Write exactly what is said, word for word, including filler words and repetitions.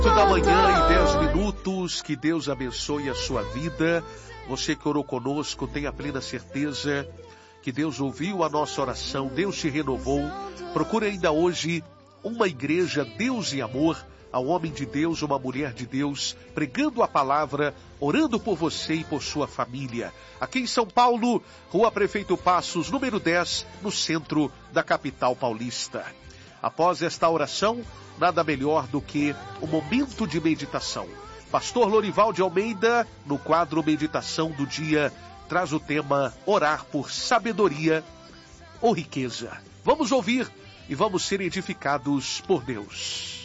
Da manhã e dez minutos, que Deus abençoe a sua vida. Você que orou conosco, tenha plena certeza que Deus ouviu a nossa oração, Deus te renovou. Procure ainda hoje uma igreja, Deus e Amor, ao homem de Deus, uma mulher de Deus, pregando a palavra, orando por você e por sua família. Aqui em São Paulo, Rua Prefeito Passos, número dez, no centro da capital paulista. Após esta oração, nada melhor do que o momento de meditação. Pastor Lorival de Almeida, no quadro Meditação do Dia, traz o tema Orar por Sabedoria ou Riqueza. Vamos ouvir e vamos ser edificados por Deus.